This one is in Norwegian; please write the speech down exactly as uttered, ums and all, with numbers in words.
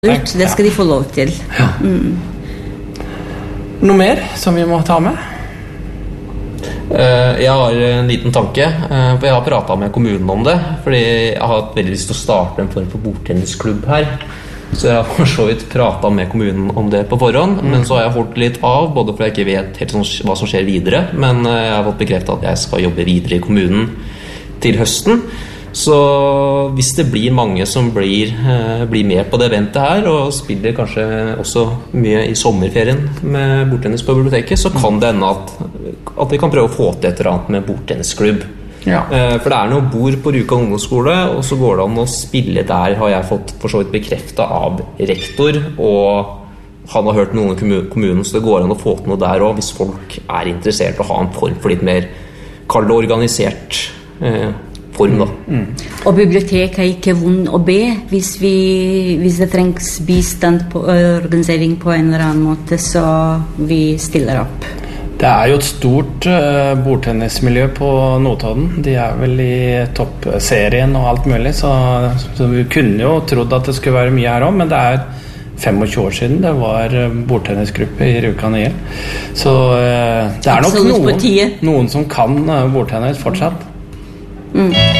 Ut, det skal de få lov til. Ja. Mm. Noe mer som vi må ta med? Jeg har en liten tanke, for jeg har pratet med kommunen om det, fordi jeg har hatt veldig lyst til å starte en form for bordtennisklubb her. Så jeg har for så vidt pratet med kommunen om det på forhånd, mm. men så har jeg holdt litt av, både fordi jeg ikke vet helt sånn hva som skjer videre, men jeg har fått bekreftet at jeg skal jobbe videre i kommunen til høsten. Så hvis det blir mange som blir, eh, blir med på det eventet her og spiller kanskje også mye i sommerferien med bordtennis på biblioteket, så kan det ende at, at vi kan prøve å få til et eller annet med bordtennisklubb. Ja. Eh, for det er noe bord på Rjukan ungdomsskole, og så går det an å spille der, har jeg fått for så vidt bekreftet av rektor, og han har hørt noen i kommunen, så det går an å få til noe der også, hvis folk er interessert i å ha en form for litt mer, kall det organisert eh, form da. Mm. Og bibliotek er ikke vond å be hvis, vi, hvis det trengs bistand på organisering på en eller annen måte, så vi stiller opp. Det er jo et stort uh, bordtennismiljø på Notodden. De er vel i toppserien og alt mulig, så, så vi kunne jo trodd at det skulle være mye her også, men det er tjuefem år siden det var bordtennisgruppe i Rjukan I L. Så uh, det er nok noen, noen som kan uh, bordtennis fortsatt. Mm.